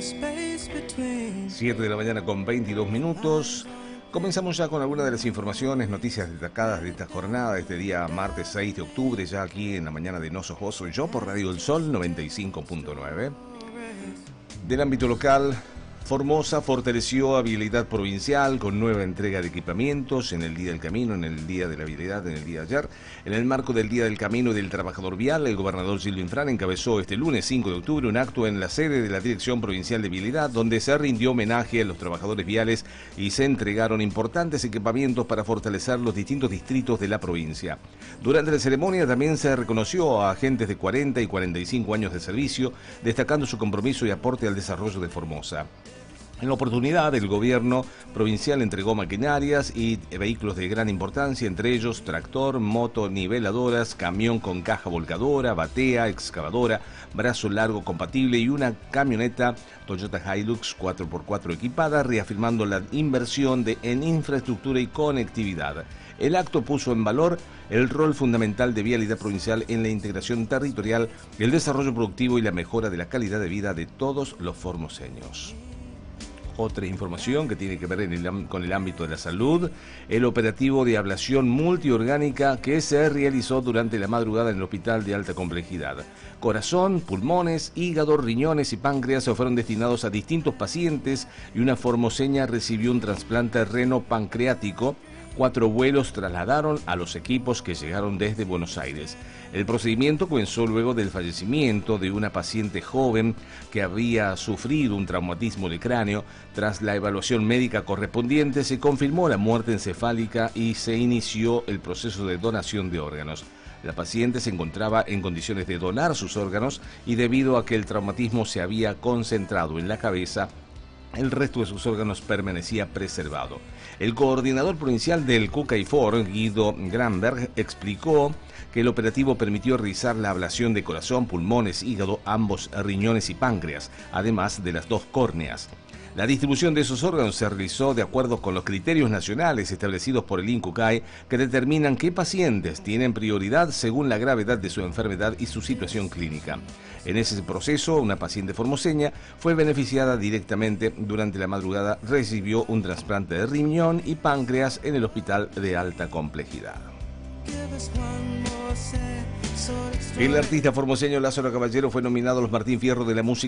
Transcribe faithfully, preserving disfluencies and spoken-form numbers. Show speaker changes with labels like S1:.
S1: siete de la mañana con veintidós minutos. Comenzamos ya con algunas de las informaciones, noticias destacadas de esta jornada, este día martes seis de octubre, ya aquí en la mañana de No Sos Vos, Soy Yo, por Radio El Sol noventa y cinco punto nueve. Del ámbito local, Formosa fortaleció a Vialidad Provincial con nueva entrega de equipamientos en el Día del Camino, en el Día de la Vialidad, en el día de ayer. En el marco del Día del Camino y del Trabajador Vial, el gobernador Silvio Infran encabezó este lunes cinco de octubre un acto en la sede de la Dirección Provincial de Vialidad, donde se rindió homenaje a los trabajadores viales y se entregaron importantes equipamientos para fortalecer los distintos distritos de la provincia. Durante la ceremonia también se reconoció a agentes de cuarenta y cuarenta y cinco años de servicio, destacando su compromiso y aporte al desarrollo de Formosa. En la oportunidad, el gobierno provincial entregó maquinarias y vehículos de gran importancia, entre ellos tractor, moto, niveladoras, camión con caja volcadora, batea, excavadora, brazo largo compatible y una camioneta Toyota Hilux cuatro por cuatro equipada, reafirmando la inversión de, en infraestructura y conectividad. El acto puso en valor el rol fundamental de Vialidad Provincial en la integración territorial, el desarrollo productivo y la mejora de la calidad de vida de todos los formoseños. Otra información que tiene que ver en el, con el ámbito de la salud, el operativo de ablación multiorgánica que se realizó durante la madrugada en el hospital de alta complejidad. Corazón, pulmones, hígado, riñones y páncreas se fueron destinados a distintos pacientes y una formoseña recibió un trasplante reno-pancreático. Cuatro vuelos trasladaron a los equipos que llegaron desde Buenos Aires. El procedimiento comenzó luego del fallecimiento de una paciente joven que había sufrido un traumatismo de cráneo. Tras la evaluación médica correspondiente, se confirmó la muerte encefálica y se inició el proceso de donación de órganos. La paciente se encontraba en condiciones de donar sus órganos y debido a que el traumatismo se había concentrado en la cabeza, el resto de sus órganos permanecía preservado. El coordinador provincial del CUCAIFOR, Guido Granberg, explicó que el operativo permitió realizar la ablación de corazón, pulmones, hígado, ambos riñones y páncreas, además de las dos córneas. La distribución de esos órganos se realizó de acuerdo con los criterios nacionales establecidos por el INCUCAI, que determinan qué pacientes tienen prioridad según la gravedad de su enfermedad y su situación clínica. En ese proceso, una paciente formoseña fue beneficiada directamente. Durante la madrugada recibió un trasplante de riñón y páncreas en el hospital de alta complejidad. El artista formoseño Lázaro Caballero fue nominado a los Martín Fierro de la Música